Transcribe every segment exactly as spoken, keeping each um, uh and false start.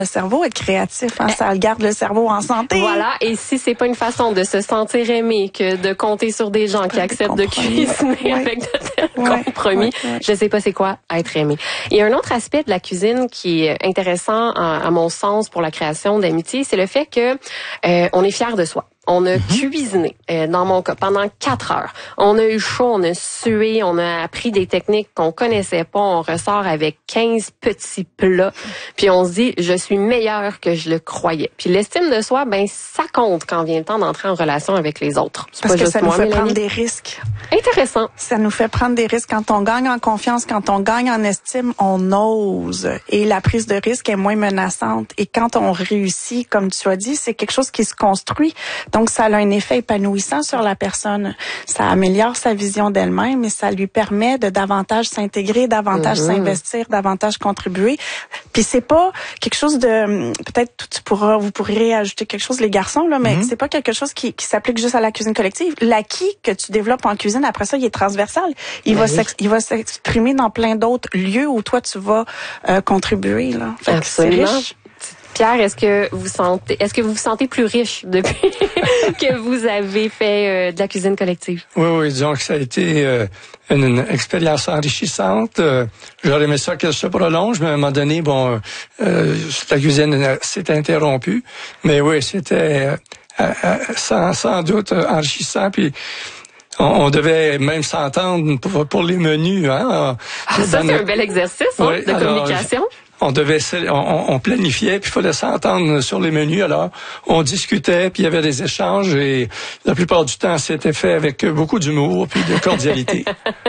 Le cerveau est créatif, hein, ça garde le cerveau en santé. Voilà, et si c'est pas une façon de se sentir aimé que de compter sur des gens qui acceptent de cuisiner ouais. avec de tels ouais. compromis, ouais. Ouais. je sais pas c'est quoi être aimé. Il y a un autre aspect de la cuisine qui est intéressant à, à mon sens pour la création d'amitié, c'est le fait que euh, on est fier de soi. On a mm-hmm. cuisiné, euh, dans mon cas, pendant quatre heures. On a eu chaud, on a sué, on a appris des techniques qu'on connaissait pas. On ressort avec quinze petits plats. Puis on se dit, je suis meilleur que je le croyais. Puis l'estime de soi, ben ça compte quand vient le temps d'entrer en relation avec les autres. C'est Parce pas que juste ça moi, nous fait Mélanie. Prendre des risques. Intéressant. Ça nous fait prendre des risques. Quand on gagne en confiance, quand on gagne en estime, on ose. Et la prise de risque est moins menaçante. Et quand on réussit, comme tu as dit, c'est quelque chose qui se construit. Donc, ça a un effet épanouissant sur la personne. Ça améliore sa vision d'elle-même et ça lui permet de davantage s'intégrer, davantage mmh. s'investir, davantage contribuer. Puis c'est pas quelque chose de, peut-être tu pourras, vous pourrez ajouter quelque chose les garçons là, mais mmh. c'est pas quelque chose qui, qui s'applique juste à la cuisine collective. L'acquis que tu développes en cuisine, après ça, il est transversal. Il ben va, oui. il va s'exprimer dans plein d'autres lieux où toi tu vas euh, contribuer là. Fait que c'est riche. Pierre, est-ce que vous sentez, est-ce que vous vous sentez plus riche depuis que vous avez fait euh, de la cuisine collective? Oui, oui, disons que ça a été euh, une, une expérience enrichissante. Euh, j'aurais aimé ça que ça se prolonge, mais à un moment donné, bon, euh, la cuisine s'est interrompue. Mais oui, c'était euh, euh, sans, sans doute enrichissant. Puis on, on devait même s'entendre pour, pour les menus. Hein, ah, ça, c'est un bel exercice hein, oui, de alors, communication. On devait, on, on planifiait, puis il fallait s'entendre sur les menus. Alors, on discutait, puis il y avait des échanges, et la plupart du temps, c'était fait avec beaucoup d'humour puis de cordialité.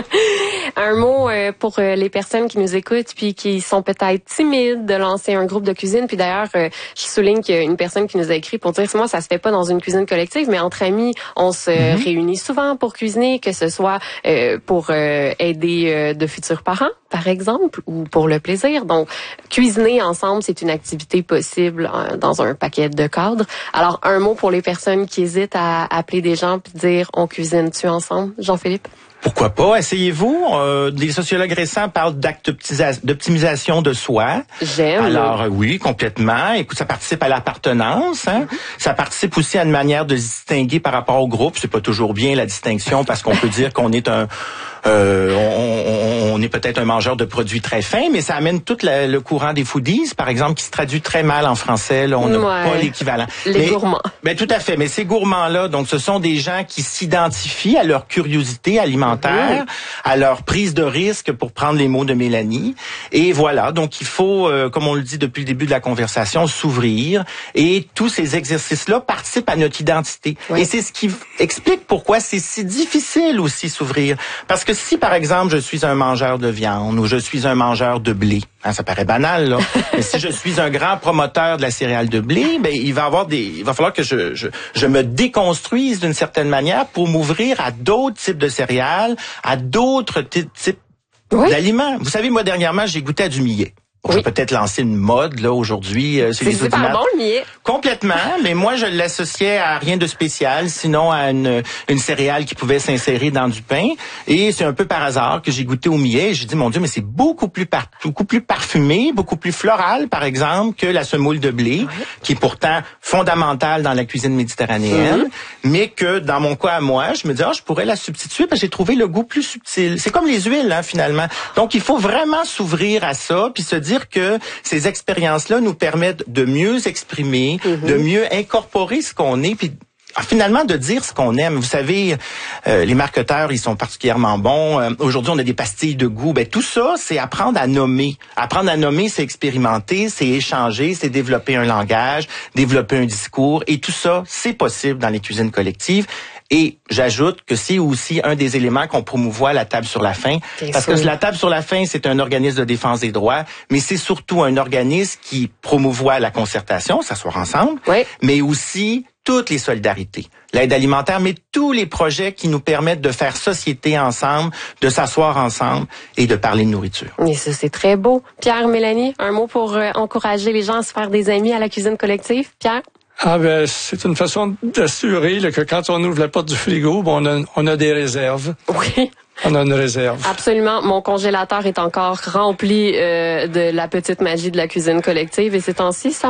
Un mot euh, pour euh, les personnes qui nous écoutent, puis qui sont peut-être timides de lancer un groupe de cuisine. Puis d'ailleurs, euh, je souligne qu'il y a une personne qui nous a écrit pour dire, moi, ça se fait pas dans une cuisine collective, mais entre amis, on se mm-hmm. réunit souvent pour cuisiner, que ce soit euh, pour euh, aider euh, de futurs parents, par exemple, ou pour le plaisir. Donc, cuisiner ensemble, c'est une activité possible euh, dans un paquet de cadres. Alors, un mot pour les personnes qui hésitent à appeler des gens puis dire on cuisine-tu ensemble, Jean-Philippe? Pourquoi pas? Essayez-vous. Euh, des sociologues récents parlent d'optimisation de soi. J'aime. Alors, euh, oui, complètement. Écoute, ça participe à l'appartenance. Hein? Mm-hmm. Ça participe aussi à une manière de se distinguer par rapport au groupe. C'est pas toujours bien, la distinction, parce qu'on peut dire qu'on est un... Euh, on, on, on est peut-être un mangeur de produits très fins, mais ça amène tout la, le courant des foodies, par exemple, qui se traduit très mal en français. Là, on n'a ouais. pas l'équivalent. Les mais, gourmands. Ben, tout à fait. Mais ces gourmands-là, donc, ce sont des gens qui s'identifient à leur curiosité alimentaire, mmh. à leur prise de risque, pour prendre les mots de Mélanie. Et voilà. Donc, il faut, euh, comme on le dit depuis le début de la conversation, s'ouvrir. Et tous ces exercices-là participent à notre identité. Oui. Et c'est ce qui explique pourquoi c'est si difficile aussi s'ouvrir. Parce que si, par exemple, je suis un mangeur de viande ou je suis un mangeur de blé, hein, ça paraît banal, là, mais si je suis un grand promoteur de la céréale de blé, ben il va avoir des, il va falloir que je je, je me déconstruise d'une certaine manière pour m'ouvrir à d'autres types de céréales, à d'autres types oui. d'aliments. Vous savez, moi dernièrement, j'ai goûté à du millet. On oui. peut peut-être lancer une mode là aujourd'hui euh, sur c'est les super audimats. Bon, le millet. Complètement, mais moi je l'associais à rien de spécial, sinon à une une céréale qui pouvait s'insérer dans du pain. Et c'est un peu par hasard que j'ai goûté au millet. Et j'ai dit mon Dieu, mais c'est beaucoup plus par, beaucoup plus parfumé, beaucoup plus floral, par exemple, que la semoule de blé, oui. qui est pourtant fondamentale dans la cuisine méditerranéenne, mm-hmm. mais que dans mon cas à moi, je me dis ah, je pourrais la substituer parce que j'ai trouvé le goût plus subtil. C'est comme les huiles, hein, finalement. Donc il faut vraiment s'ouvrir à ça, puis se dire que ces expériences-là nous permettent de mieux exprimer, mm-hmm. de mieux incorporer ce qu'on est, puis finalement de dire ce qu'on aime. Vous savez, euh, les marketeurs, ils sont particulièrement bons. Euh, aujourd'hui, on a des pastilles de goût. Ben tout ça, c'est apprendre à nommer. Apprendre à nommer, c'est expérimenter, c'est échanger, c'est développer un langage, développer un discours. Et tout ça, c'est possible dans les cuisines collectives. Et j'ajoute que c'est aussi un des éléments qu'on promouvoit à la table sur la faim. Bien parce sûr. Que la table sur la faim, c'est un organisme de défense des droits, mais c'est surtout un organisme qui promouvoit la concertation, s'asseoir ensemble, oui. mais aussi toutes les solidarités. L'aide alimentaire, mais tous les projets qui nous permettent de faire société ensemble, de s'asseoir ensemble et de parler de nourriture. Et ça, c'est très beau. Pierre, Mélanie, un mot pour euh, encourager les gens à se faire des amis à la cuisine collective? Pierre? Ah ben, c'est une façon d'assurer là, que quand on ouvre la porte du frigo, bon, on a, on a des réserves. Oui. On a une réserve. Absolument. Mon congélateur est encore rempli euh, de la petite magie de la cuisine collective et ces temps-ci, ça